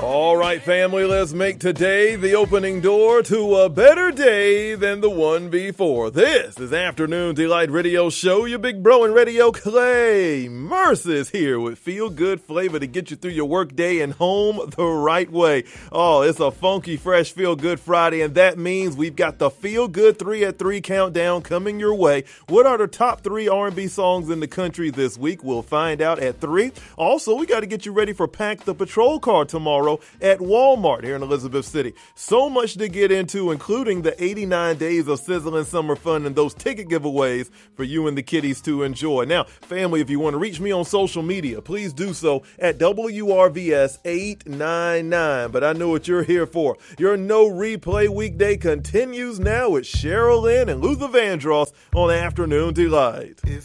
All right, family, let's make today the opening door to a better day than the one before. This is Afternoon Delight Radio Show. Your big bro in radio, Clay Mercis, here with feel-good flavor to get you through your work day and home the right way. Oh, it's a funky, fresh, feel-good Friday, and that means we've got the feel-good 3 at 3 countdown coming your way. What are the top 3 R&B songs in the country this week? We'll find out at 3. Also, we got to get you ready for Pack the Patrol Car tomorrow at Walmart here in Elizabeth City. So much to get into, including the 89 days of sizzling summer fun and those ticket giveaways for you and the kiddies to enjoy. Now, family, if you want to reach me on social media, please do so at WRVS899. But I know what you're here for. Your No Replay weekday continues now with Cheryl Lynn and Luther Vandross on Afternoon Delight.